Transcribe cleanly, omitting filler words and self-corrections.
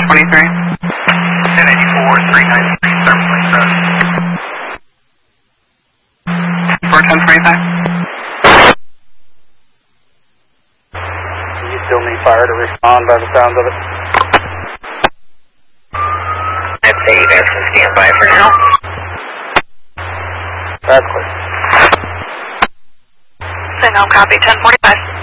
1023. 1084, 393, Service Lake Road. For 1025. You still need fire to respond by the sounds of it? I'd say you guys can stand by for now. That's clear. Signal copy, 1045.